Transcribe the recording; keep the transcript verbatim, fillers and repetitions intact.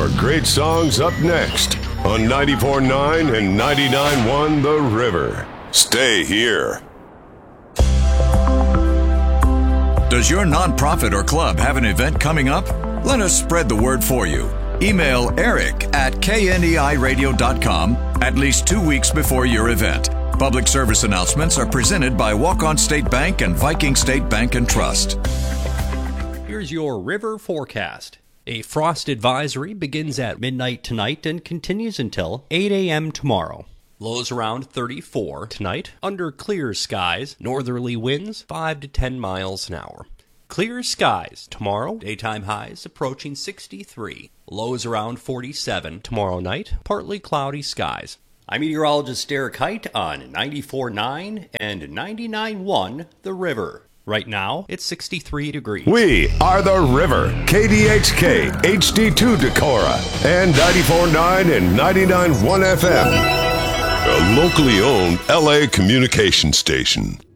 more great songs up next on ninety-four point nine and ninety-nine point one The River. Stay here. Does your nonprofit or club have an event coming up? Let us spread the word for you. Email Eric at K N E I radio dot com at least two weeks before your event. Public service announcements are presented by Walk-On State Bank and Viking State Bank and Trust. Here's your river forecast. A frost advisory begins at midnight tonight and continues until eight a.m. tomorrow. Lows around thirty-four tonight, under clear skies, northerly winds five to ten miles an hour. Clear skies tomorrow, daytime highs approaching sixty-three. Lows around forty-seven tomorrow night, partly cloudy skies. I'm meteorologist Derek Height on ninety-four point nine and ninety-nine point one The River. Right now, it's sixty-three degrees. We are The River, K D H K, H D two Decorah, and ninety-four point nine and ninety-nine point one F M. A locally owned L A communication station.